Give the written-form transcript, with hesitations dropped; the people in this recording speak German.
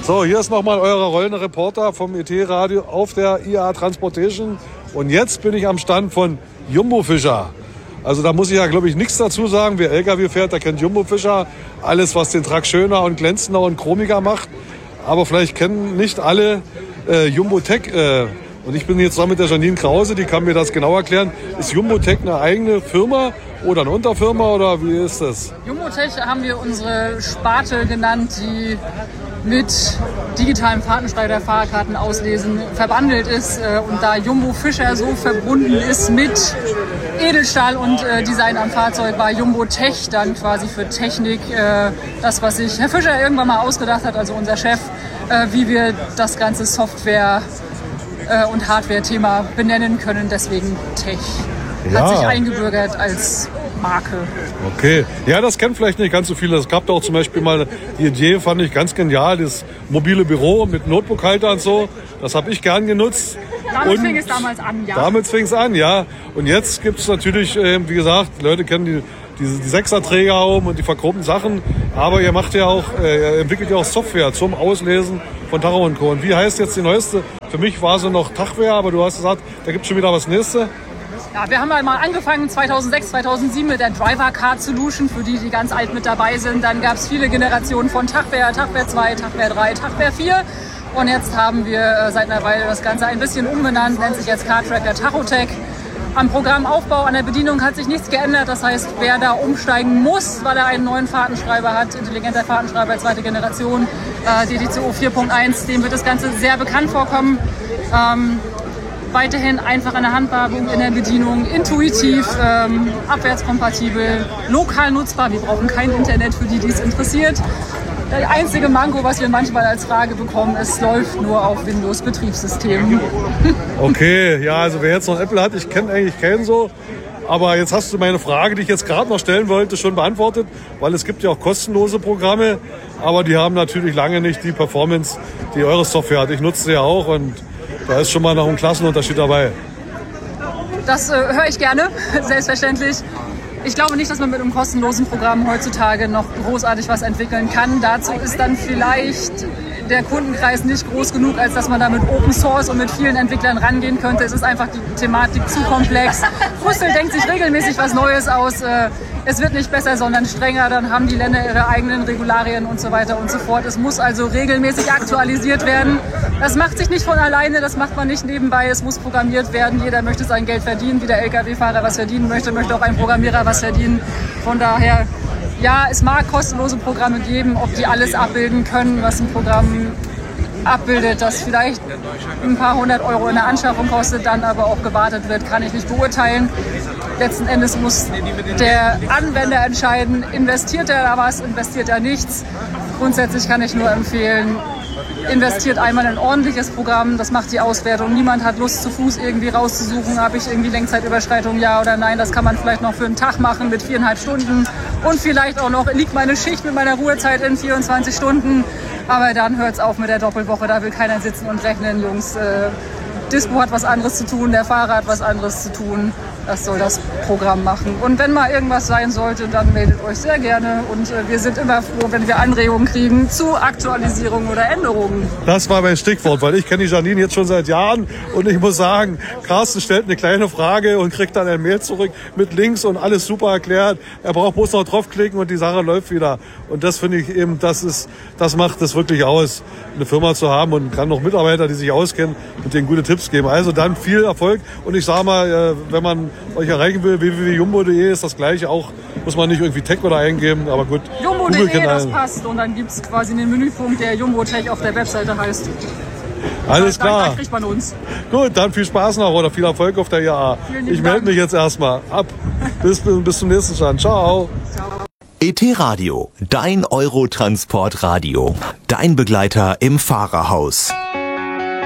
So, hier ist nochmal euer rollender Reporter vom ET-Radio auf der IAA Transportation. Und jetzt bin ich am Stand von Jumbo Fischer. Also da muss ich ja, glaube ich, nichts dazu sagen. Wer LKW fährt, der kennt Jumbo Fischer. Alles, was den Truck schöner und glänzender und chromiger macht. Aber vielleicht kennen nicht alle Jumbo Tech. Und ich bin jetzt da mit der Janine Krause, die kann mir das genau erklären. Ist Jumbo Tech eine eigene Firma oder eine Unterfirma oder wie ist das? Jumbo Tech haben wir unsere Sparte genannt, die mit digitalem Fahrtenschreiber Fahrkarten auslesen verbandelt ist. Und da Jumbo Fischer so verbunden ist mit Edelstahl und Design am Fahrzeug, war Jumbo Tech dann quasi für Technik das, was sich Herr Fischer irgendwann mal ausgedacht hat, also unser Chef, wie wir das ganze Software- und Hardware-Thema benennen können. Deswegen Tech. Hat sich eingebürgert als Marke. Okay, ja, das kennen vielleicht nicht ganz so viele. Es gab da auch zum Beispiel mal die Idee, fand ich ganz genial, das mobile Büro mit Notebook-Halter und so. Das habe ich gern genutzt. Damit fing es damals an, ja. Damit fing es an, ja. Und jetzt gibt es natürlich, wie gesagt, Leute kennen die Sechserträger und die verchromten Sachen. Aber ihr macht ja auch, entwickelt ja auch Software zum Auslesen von Tacho und Co. Und wie heißt jetzt die neueste? Für mich war sie noch Tachware, aber du hast gesagt, da gibt es schon wieder was Nächste. Ja, wir haben halt mal angefangen 2006, 2007 mit der Driver Card Solution, für die ganz alt mit dabei sind. Dann gab es viele Generationen von Tachware, Tachware 2, Tachware 3, Tachware 4. Und jetzt haben wir seit einer Weile das Ganze ein bisschen umbenannt, nennt sich jetzt Car Tracker Tachotech. Am Programmaufbau, an der Bedienung hat sich nichts geändert. Das heißt, wer da umsteigen muss, weil er einen neuen Fahrtenschreiber hat, intelligenter Fahrtenschreiber, zweite Generation, DDCO 4.1, dem wird das Ganze sehr bekannt vorkommen. Weiterhin einfach eine Handhabung in der Bedienung, intuitiv, abwärtskompatibel, lokal nutzbar. Wir brauchen kein Internet für die, die es interessiert. Das einzige Manko, was wir manchmal als Frage bekommen, es läuft nur auf Windows-Betriebssystem. Okay, ja, also wer jetzt noch Apple hat, ich kenne eigentlich keinen so. Aber jetzt hast du meine Frage, die ich jetzt gerade noch stellen wollte, schon beantwortet. Weil es gibt ja auch kostenlose Programme, aber die haben natürlich lange nicht die Performance, die eure Software hat. Ich nutze sie ja auch und da ist schon mal noch ein Klassenunterschied dabei. Das höre ich gerne, selbstverständlich. Ich glaube nicht, dass man mit einem kostenlosen Programm heutzutage noch großartig was entwickeln kann. Dazu ist dann vielleicht der Kundenkreis nicht groß genug, als dass man da mit Open Source und mit vielen Entwicklern rangehen könnte. Es ist einfach die Thematik zu komplex. Brüssel denkt sich regelmäßig was Neues aus. Es wird nicht besser, sondern strenger. Dann haben die Länder ihre eigenen Regularien und so weiter und so fort. Es muss also regelmäßig aktualisiert werden. Das macht sich nicht von alleine, das macht man nicht nebenbei. Es muss programmiert werden. Jeder möchte sein Geld verdienen. Wie der Lkw-Fahrer was verdienen möchte, möchte auch ein Programmierer was verdienen. Von daher, ja, es mag kostenlose Programme geben. Ob die alles abbilden können, was ein Programm abbildet, das vielleicht ein paar hundert Euro in der Anschaffung kostet, dann aber auch gewartet wird, kann ich nicht beurteilen. Letzten Endes muss der Anwender entscheiden, investiert er da was, investiert er nichts. Grundsätzlich kann ich nur empfehlen, investiert einmal in ein ordentliches Programm, das macht die Auswertung. Niemand hat Lust, zu Fuß irgendwie rauszusuchen, habe ich irgendwie Lenkzeitüberschreitung, ja oder nein. Das kann man vielleicht noch für einen Tag machen mit 4,5 Stunden. Und vielleicht auch noch, liegt meine Schicht mit meiner Ruhezeit in 24 Stunden. Aber dann hört es auf mit der Doppelwoche, da will keiner sitzen und rechnen, Jungs. Dispo hat was anderes zu tun, der Fahrer hat was anderes zu tun. Das soll das Programm machen. Und wenn mal irgendwas sein sollte, dann meldet euch sehr gerne. Und wir sind immer froh, wenn wir Anregungen kriegen zu Aktualisierungen oder Änderungen. Das war mein Stichwort, weil ich kenne die Janine jetzt schon seit Jahren. Und ich muss sagen, Carsten stellt eine kleine Frage und kriegt dann ein Mail zurück mit Links und alles super erklärt. Er braucht bloß noch draufklicken und die Sache läuft wieder. Und das finde ich eben, das macht es wirklich aus, eine Firma zu haben und kann noch Mitarbeiter, die sich auskennen, mit denen gute Tipps geben. Also dann viel Erfolg. Und ich sage mal, wenn man euch erreichen will, www.jumbo.de ist das gleiche. Auch muss man nicht irgendwie Tech oder eingeben, aber gut. Jumbo.de, das passt. Und dann gibt es quasi einen Menüpunkt, der Jumbo Tech auf der Webseite heißt. Alles klar. Da kriegt man uns. Gut, dann viel Spaß noch oder viel Erfolg auf der IAA. Ich melde mich jetzt erstmal ab. Bis zum nächsten Stand. Ciao. ET-Radio, dein Eurotransport-Radio. Dein Begleiter im Fahrerhaus.